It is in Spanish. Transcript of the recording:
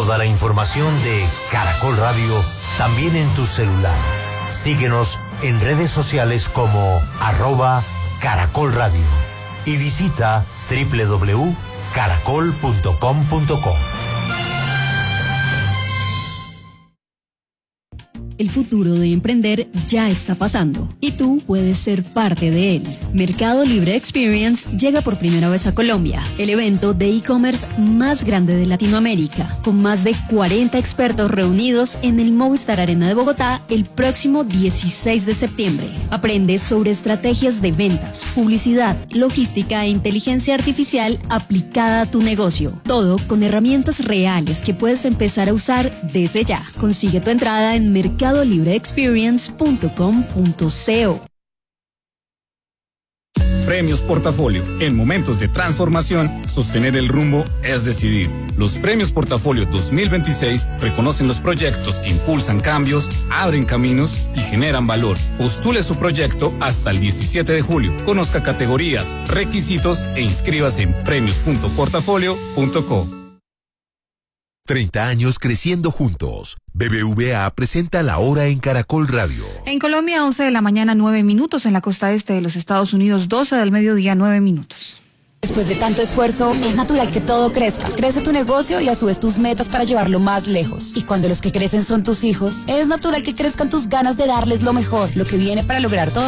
Toda la información de Caracol Radio también en tu celular. Síguenos en redes sociales como @Caracol Radio y visita www.caracol.com.co. El futuro de emprender ya está pasando y tú puedes ser parte de él. Mercado Libre Experience llega por primera vez a Colombia, el evento de e-commerce más grande de Latinoamérica, con más de 40 expertos reunidos en el Movistar Arena de Bogotá el próximo 16 de septiembre. Aprende sobre estrategias de ventas, publicidad, logística e inteligencia artificial aplicada a tu negocio. Todo con herramientas reales que puedes empezar a usar desde ya. Consigue tu entrada en mercadolibreexperience.com.co. Premios Portafolio. En momentos de transformación, sostener el rumbo es decidir. Los Premios Portafolio 2026 reconocen los proyectos que impulsan cambios, abren caminos y generan valor. Postule su proyecto hasta el 17 de julio. Conozca categorías, requisitos e inscríbase en premios.portafolio.co. 30 años creciendo juntos. BBVA presenta La Hora en Caracol Radio. En Colombia, 11 de la mañana, 9 minutos. En la costa este de los Estados Unidos, 12 del mediodía, 9 minutos. Después de tanto esfuerzo, es natural que todo crezca. Crece tu negocio y a su vez tus metas para llevarlo más lejos. Y cuando los que crecen son tus hijos, es natural que crezcan tus ganas de darles lo mejor, lo que viene para lograr todo